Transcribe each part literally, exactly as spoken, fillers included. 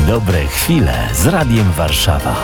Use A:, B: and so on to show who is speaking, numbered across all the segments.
A: Dobre chwile z Radiem Warszawa.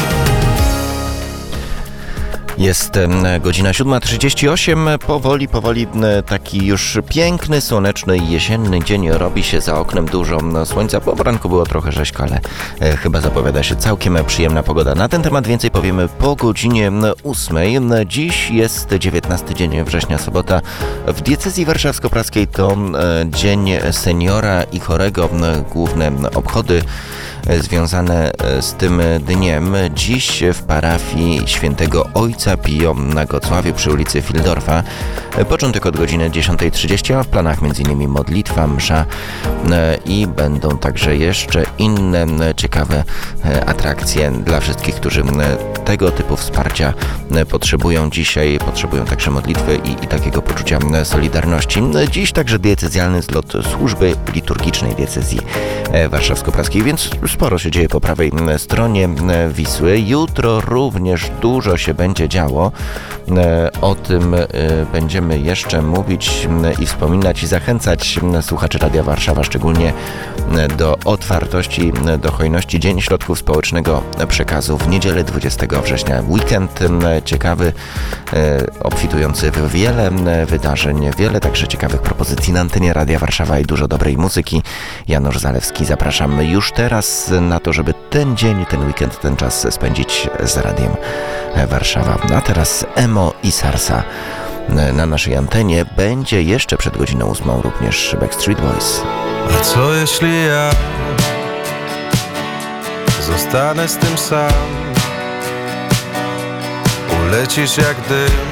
B: Jest godzina siódma trzydzieści osiem. Powoli, powoli taki już piękny, słoneczny i jesienny dzień. Robi się za oknem dużo słońca. Po poranku było trochę rzeźko, ale chyba zapowiada się całkiem przyjemna pogoda. Na ten temat więcej powiemy po godzinie ósmej. Dziś jest dziewiętnasty dzień września, sobota. W diecezji warszawsko-praskiej to Dzień Seniora i Chorego. Główne obchody związane z tym dniem. Dziś w parafii Świętego Ojca Pio na Gocławiu przy ulicy Fildorfa. Początek od godziny dziesiątej trzydzieści, a w planach m.in. modlitwa, msza i będą także jeszcze inne ciekawe atrakcje dla wszystkich, którzy tego typu wsparcia potrzebują dzisiaj. Potrzebują także modlitwy i, i takiego poczucia solidarności. Dziś także diecezjalny zlot służby liturgicznej diecezji warszawsko-praskiej, więc sporo się dzieje po prawej stronie Wisły. Jutro również dużo się będzie działo. O tym będziemy jeszcze mówić i wspominać i zachęcać słuchaczy Radia Warszawa, szczególnie do otwartości, do hojności. Dzień Środków Społecznego Przekazu w niedzielę dwudziestego września. Weekend ciekawy, obfitujący w wiele wydarzeń, wiele także ciekawych propozycji na antenie Radia Warszawa i dużo dobrej muzyki. Janusz Zalewski, zapraszam już teraz na to, żeby ten dzień, ten weekend, ten czas spędzić z Radiem Warszawa. A teraz Emo i Sarsa na naszej antenie. Będzie jeszcze przed godziną ósmą również Backstreet Boys.
C: A co jeśli ja zostanę z tym sam? Ulecisz jak dym